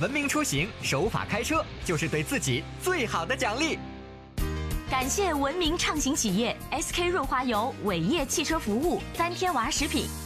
文明出行，守法开车，就是对自己最好的奖励。 感谢文明畅行企业 SK 润滑油、伟业汽车服务、3天娃食品。